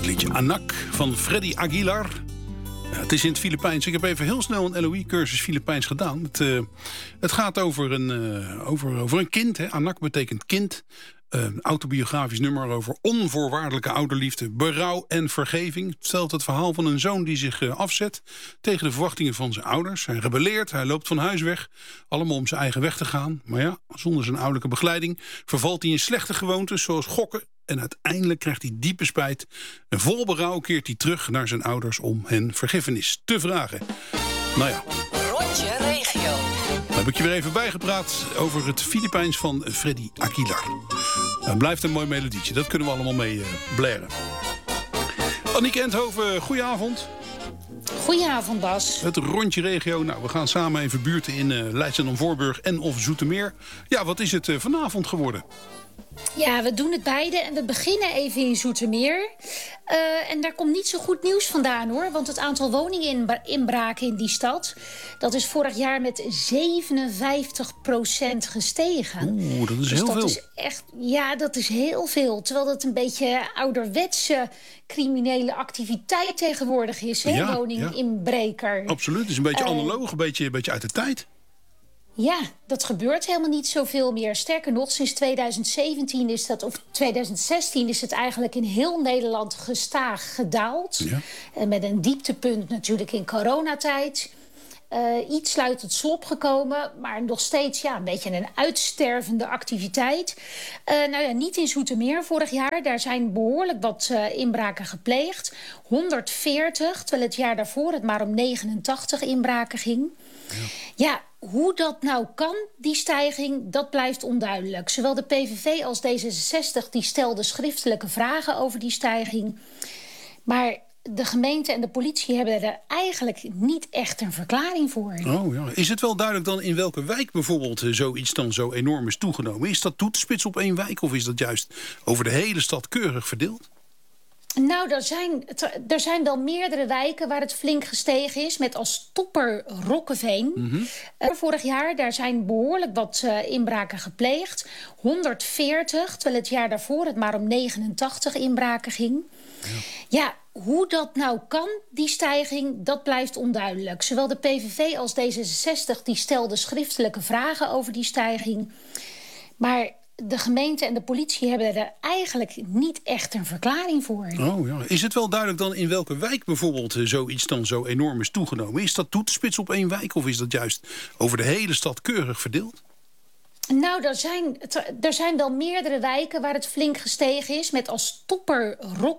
liedje Anak van Freddy Aguilar. Het is in het Filipijns. Ik heb even heel snel een LOE-cursus Filipijns gedaan. Het gaat over een kind. Hè. Anak betekent kind. Een autobiografisch nummer over onvoorwaardelijke ouderliefde, berouw en vergeving. Het stelt het verhaal van een zoon die zich afzet tegen de verwachtingen van zijn ouders. Hij rebelleert, hij loopt van huis weg. Allemaal om zijn eigen weg te gaan. Maar ja, zonder zijn ouderlijke begeleiding vervalt hij in slechte gewoontes zoals gokken. En uiteindelijk krijgt hij diepe spijt. En vol berouw keert hij terug naar zijn ouders om hen vergiffenis te vragen. Nou ja. Rondje regio. Dan heb ik je weer even bijgepraat over het Filipijns van Freddy Aguilar. Het blijft een mooi melodietje, dat kunnen we allemaal mee blaren. Aniek Endhoven, goedenavond. Goedenavond, Bas. Het Rondje regio. Nou, we gaan samen even buurten in Leidschendam-Voorburg en of Zoetermeer. Ja, wat is het vanavond geworden? Ja, we doen het beide en we beginnen even in Zoetermeer. En daar komt niet zo goed nieuws vandaan, hoor. Want het aantal woninginbraken in die stad, dat is vorig jaar met 57% gestegen. Oeh, dat is heel veel. Is echt, ja, dat is heel veel. Terwijl dat een beetje ouderwetse criminele activiteit tegenwoordig is, hè? Ja, woninginbreker. Absoluut, het is een beetje analoog, een beetje uit de tijd. Ja, dat gebeurt helemaal niet zoveel meer. Sterker nog, sinds 2016 is het eigenlijk in heel Nederland gestaag gedaald. Ja. Met een dieptepunt natuurlijk in coronatijd. Iets uit het slop gekomen, maar nog steeds een beetje een uitstervende activiteit. Niet in Zoetermeer vorig jaar. Daar zijn behoorlijk wat inbraken gepleegd. 140, terwijl het jaar daarvoor het maar om 89 inbraken ging. Ja, hoe dat nou kan, die stijging, dat blijft onduidelijk. Zowel de PVV als D66 die stelden schriftelijke vragen over die stijging. Maar de gemeente en de politie hebben er eigenlijk niet echt een verklaring voor. Oh ja. Is het wel duidelijk dan in welke wijk bijvoorbeeld zoiets dan zo enorm is toegenomen? Is dat toetspits op één wijk of is dat juist over de hele stad keurig verdeeld? Nou, er zijn wel meerdere wijken waar het flink gestegen is, met als topper Rokkeveen. Mm-hmm. Vorig jaar, daar zijn behoorlijk wat inbraken gepleegd. 140, terwijl het jaar daarvoor het maar om 89 inbraken ging. Ja, hoe dat nou kan, die stijging, dat blijft onduidelijk. Zowel de PVV als D66 die stelden schriftelijke vragen over die stijging. Maar de gemeente en de politie hebben er eigenlijk niet echt een verklaring voor. Oh ja. Is het wel duidelijk dan in welke wijk bijvoorbeeld zoiets dan zo enorm is toegenomen? Is dat toetspits op één wijk of is dat juist over de hele stad keurig verdeeld? Nou, er zijn wel meerdere wijken waar het flink gestegen is, met als topper